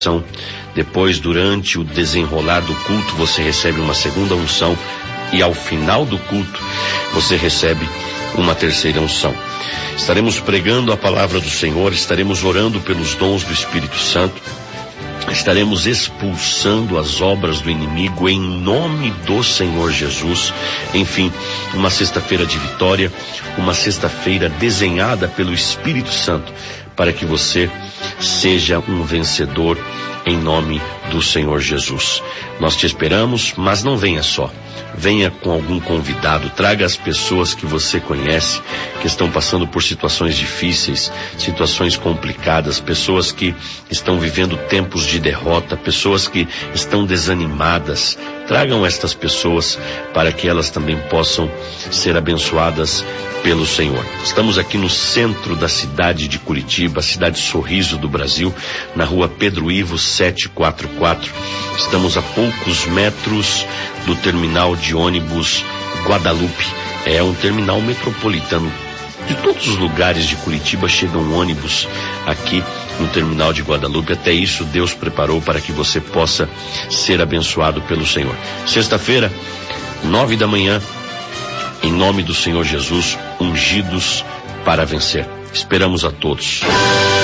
unção. Depois, durante o desenrolar do culto, você recebe uma segunda unção. E ao final do culto, você recebe uma terceira unção. Estaremos pregando a palavra do Senhor, estaremos orando pelos dons do Espírito Santo, estaremos expulsando as obras do inimigo em nome do Senhor Jesus. Enfim, uma sexta-feira de vitória, uma sexta-feira desenhada pelo Espírito Santo, para que você seja um vencedor em nome do Senhor Jesus. Nós te esperamos, mas não venha só. Venha com algum convidado, traga as pessoas que você conhece, que estão passando por situações difíceis, situações complicadas, pessoas que estão vivendo tempos de derrota, pessoas que estão desanimadas. Tragam estas pessoas para que elas também possam ser abençoadas pelo Senhor. Estamos aqui no centro da cidade de Curitiba, cidade sorriso do Brasil, na rua Pedro Ivo 744. Estamos a poucos metros do terminal de ônibus Guadalupe. É um terminal metropolitano. De todos os lugares de Curitiba chegam ônibus aqui no terminal de Guadalupe. Até isso Deus preparou para que você possa ser abençoado pelo Senhor. Sexta-feira, 9 da manhã, em nome do Senhor Jesus, ungidos para vencer. Esperamos a todos.